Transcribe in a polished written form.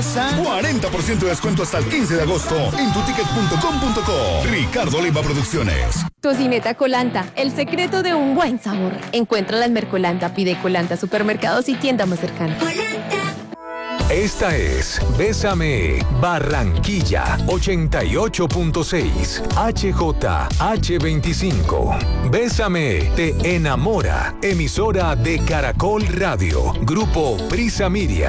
casa. 40% de descuento hasta el 15 de agosto en tuticket.com.co. Ricardo Leiva Producciones. Tocineta Colanta, el secreto de un buen sabor. Encuéntrala en Mercolanta, pide Colanta, supermercados y tienda más cercana. Esta es Bésame Barranquilla 88.6 HJH25. Bésame te enamora. Emisora de Caracol Radio. Grupo Prisa Media.